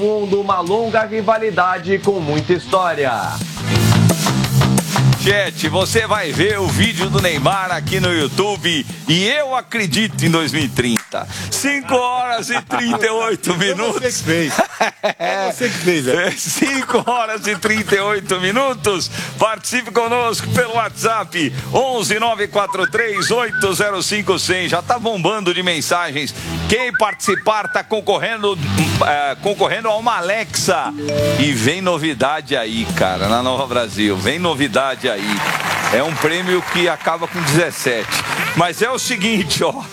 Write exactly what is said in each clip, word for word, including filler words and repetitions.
Mundo, uma longa rivalidade com muita história. Chat, você vai ver o vídeo do Neymar aqui no YouTube e eu acredito em dois mil e trinta. cinco horas e trinta e oito minutos. Você que fez. É você que fez, velho. cinco horas e trinta e oito minutos. Participe conosco pelo WhatsApp onze nove quatro três oito zero cinco cem. Já tá bombando de mensagens. Quem participar tá concorrendo, é, concorrendo a uma Alexa. E vem novidade aí, cara, na Nova Brasil. Vem novidade aí. É um prêmio que acaba com dezessete. Mas é o seguinte, ó,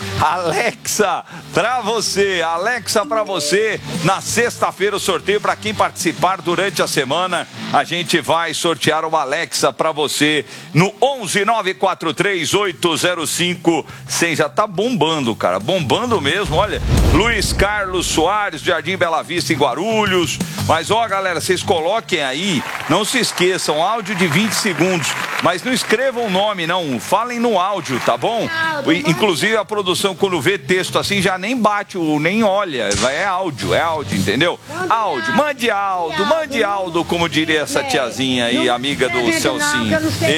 Alexa pra você, Alexa pra você. Na sexta-feira o sorteio para quem participar durante a semana. A gente vai sortear uma Alexa pra você no onze nove quatro três oito zero cinco cem. Já tá bombando, cara, bombando mesmo. Olha, Luiz Carlos Soares, Jardim Bela Vista em Guarulhos. Mas ó, galera, vocês coloquem aí, não se esqueçam, áudio de vinte segundos. Mas não escrevam o nome, não. Falem no áudio, tá bom? Inclusive a produção, quando vê texto assim, já nem bate, nem olha. É áudio, é áudio, entendeu? Áudio. Mande áudio, mande áudio, como diria essa tiazinha aí, amiga do Celcinho.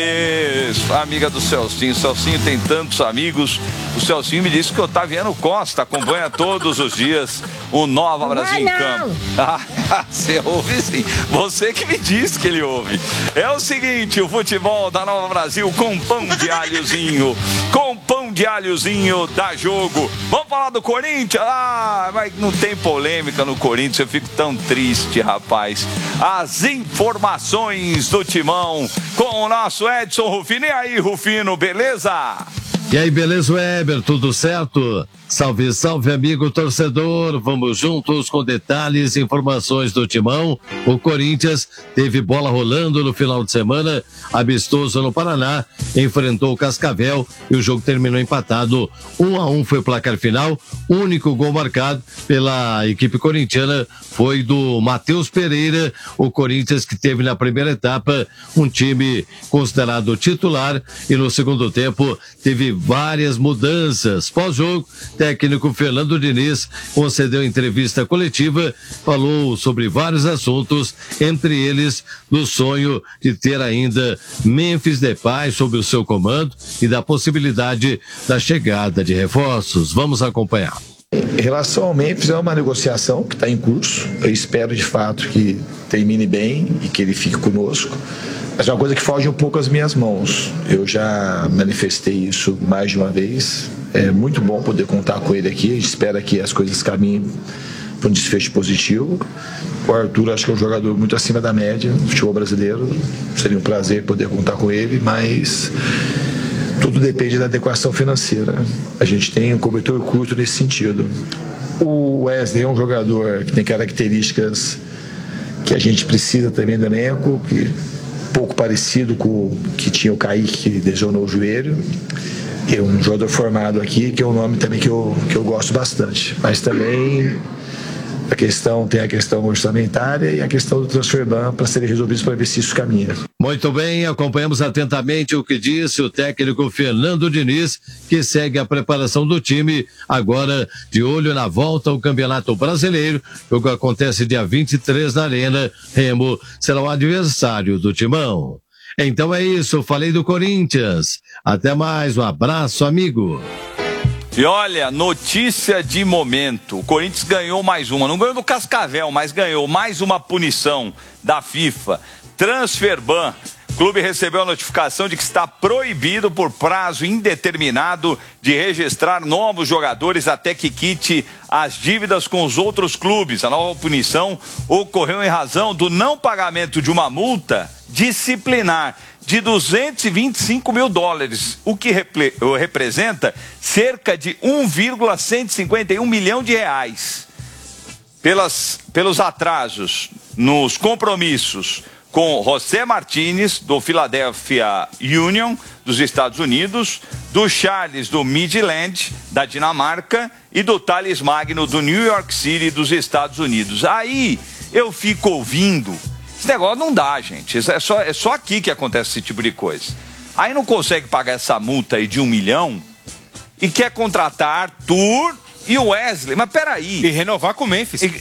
Isso, amiga do Celcinho. O Celcinho tem tantos amigos. O Celcinho me disse que o Otaviano Costa acompanha todos os dias o Nova Brasil em Campo. Ah, você ouve sim. Você que me disse que ele ouve. É o seguinte, o futebol da Nova Brasil com pão de alhozinho. Com pão de alhozinho dá jogo. Vamos falar do Corinthians? Ah, mas não tem polêmica no Corinthians. Eu fico tão triste, rapaz. As informações do Timão com o nosso Edson Rufino. E aí, Rufino, beleza? E aí, beleza, Weber? Tudo certo? Salve, salve, amigo torcedor. Vamos juntos com detalhes e informações do Timão. O Corinthians teve bola rolando no final de semana, amistoso no Paraná, enfrentou o Cascavel e o jogo terminou empatado. Um a um foi o placar final. O único gol marcado pela equipe corintiana foi do Matheus Pereira. O Corinthians que teve na primeira etapa um time considerado titular e no segundo tempo teve várias mudanças. Pós-jogo, técnico Fernando Diniz concedeu entrevista coletiva, falou sobre vários assuntos, entre eles do sonho de ter ainda Memphis Depay sob o seu comando e da possibilidade da chegada de reforços. Vamos acompanhar. Em relação ao Memphis, é uma negociação que está em curso. Eu espero de fato que termine bem e que ele fique conosco. Mas é uma coisa que foge um pouco às minhas mãos. Eu já manifestei isso mais de uma vez. É muito bom poder contar com ele aqui. A gente espera que as coisas caminhem para um desfecho positivo. O Arthur, acho que é um jogador muito acima da média do futebol brasileiro. Seria um prazer poder contar com ele, mas tudo depende da adequação financeira. A gente tem um cobertor curto nesse sentido. O Wesley é um jogador que tem características que a gente precisa também do elenco, que pouco parecido com o que tinha o Kaique, que lesionou o joelho. E um jogador formado aqui, que é um nome também que eu, que eu gosto bastante. Mas também a questão, tem a questão orçamentária e a questão do transfer ban para serem resolvidos para ver se isso caminha. Muito bem, acompanhamos atentamente o que disse o técnico Fernando Diniz, que segue a preparação do time, agora de olho na volta ao Campeonato Brasileiro. O jogo acontece dia vinte e três na Arena. Remo será o adversário do Timão. Então é isso, falei do Corinthians. Até mais, um abraço, amigo. E olha, notícia de momento, o Corinthians ganhou mais uma, não ganhou do Cascavel, mas ganhou mais uma punição da FIFA, transfer ban. O clube recebeu a notificação de que está proibido por prazo indeterminado de registrar novos jogadores até que quite as dívidas com os outros clubes. A nova punição ocorreu em razão do não pagamento de uma multa disciplinar de duzentos e vinte e cinco mil dólares, o que repre- representa cerca de um vírgula cento e cinquenta e um milhão de reais. Pelas, pelos atrasos nos compromissos com José Martínez, do Philadelphia Union, dos Estados Unidos, do Charles, do Midland, da Dinamarca, e do Thales Magno, do New York City, dos Estados Unidos. Aí eu fico ouvindo, esse negócio não dá, gente, é só, é só aqui que acontece esse tipo de coisa. Aí não consegue pagar essa multa aí de um milhão e quer contratar Arthur e o Wesley, mas peraí. E renovar com o Memphis. E,